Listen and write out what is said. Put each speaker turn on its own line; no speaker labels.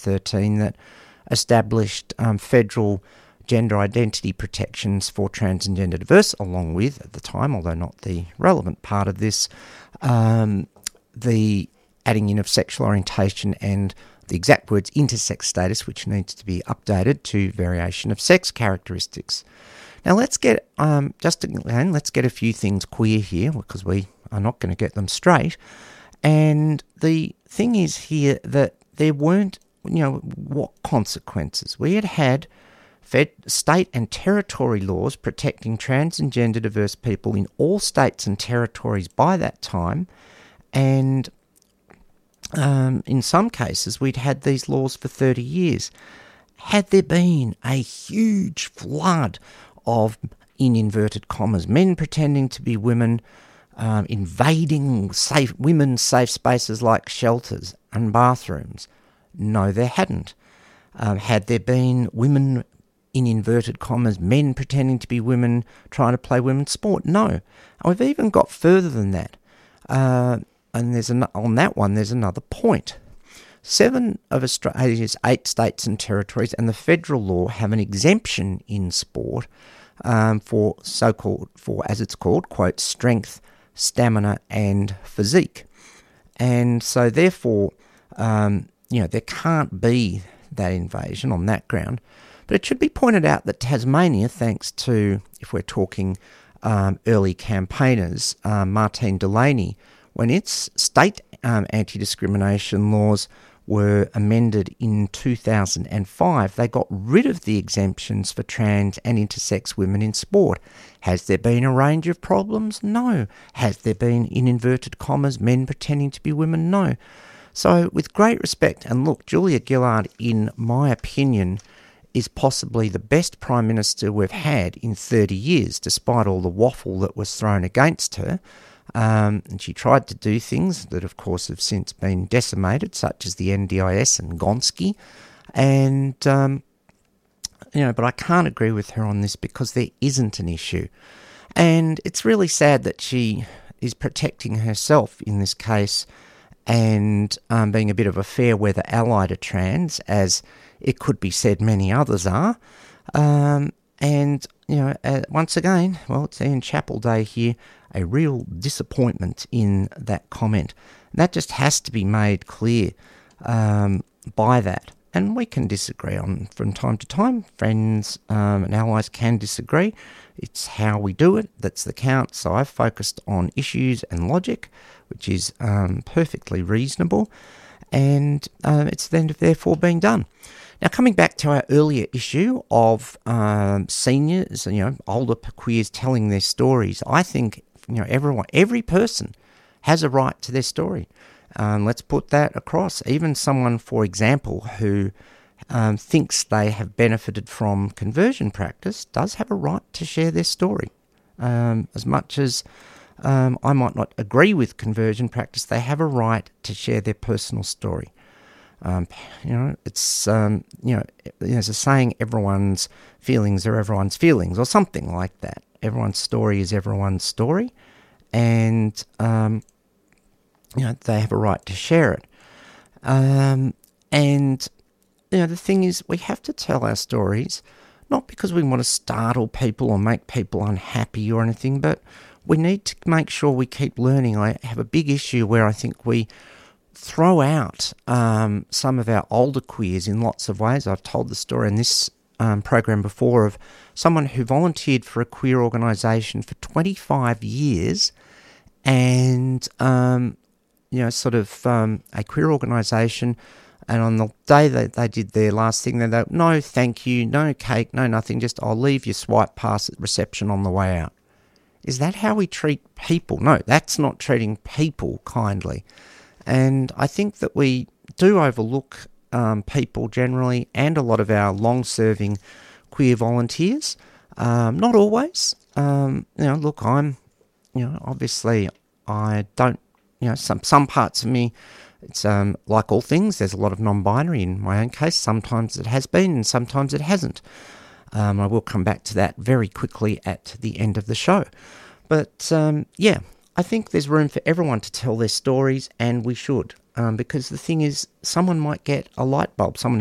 2013 that established federal gender identity protections for trans and gender diverse, along with, at the time, although not the relevant part of this, the adding in of sexual orientation and the exact words intersex status, which needs to be updated to variation of sex characteristics. Now let's get, let's get a few things clear here, because we are not going to get them straight. And the thing is here that there weren't, what consequences? We had state and territory laws protecting trans and gender diverse people in all states and territories by that time, and in some cases we'd had these laws for 30 years. Had there been a huge flood of, in inverted commas, men pretending to be women, invading women's safe spaces like shelters and bathrooms? No, there hadn't. Had there been women, in inverted commas, men pretending to be women trying to play women's sport? No. And we've even got further than that. And on that one, there's another point. 7 of Australia's 8 states and territories and the federal law have an exemption in sport for as it's called, quote, strength, stamina and physique. And so therefore, there can't be that invasion on that ground. But it should be pointed out that Tasmania, thanks to, if we're talking early campaigners, Martine Delaney, when its state anti-discrimination laws were amended in 2005, they got rid of the exemptions for trans and intersex women in sport. Has there been a range of problems? No. Has there been, in inverted commas, men pretending to be women? No. So, with great respect, and look, Julia Gillard, in my opinion, is possibly the best Prime Minister we've had in 30 years, despite all the waffle that was thrown against her. And she tried to do things that, of course, have since been decimated, such as the NDIS and Gonski. And, but I can't agree with her on this because there isn't an issue. And it's really sad that she is protecting herself in this case and being a bit of a fair weather ally to trans, as it could be said many others are. Once again, well, it's Ian Chappell Day here, a real disappointment in that comment. That just has to be made clear by that. And we can disagree from time to time. Friends and allies can disagree. It's how we do it that's the count. So I've focused on issues and logic, which is perfectly reasonable. And it's then therefore being done. Now, coming back to our earlier issue of seniors, older queers telling their stories, I think, every person has a right to their story. Let's put that across. Even someone, for example, who thinks they have benefited from conversion practice does have a right to share their story. As much as I might not agree with conversion practice, they have a right to share their personal story. It's there's a saying, everyone's feelings are everyone's feelings, or something like that. Everyone's story is everyone's story, and they have a right to share it. The thing is, we have to tell our stories, not because we want to startle people or make people unhappy or anything, but we need to make sure we keep learning. I have a big issue where I think we throw out some of our older queers in lots of ways. I've told the story in this program before of someone who volunteered for a queer organisation for 25 years and, a queer organisation, and on the day that they did their last thing, they go, no, thank you, no cake, no nothing, just I'll leave your swipe pass at reception on the way out. Is that how we treat people? No, that's not treating people kindly. And I think that we do overlook people generally, and a lot of our long-serving queer volunteers. Not always. Look, I'm, obviously I don't, some parts of me, it's like all things, there's a lot of non-binary in my own case. Sometimes it has been and sometimes it hasn't. I will come back to that very quickly at the end of the show. But, I think there's room for everyone to tell their stories, and we should. Because the thing is, someone might get a light bulb, someone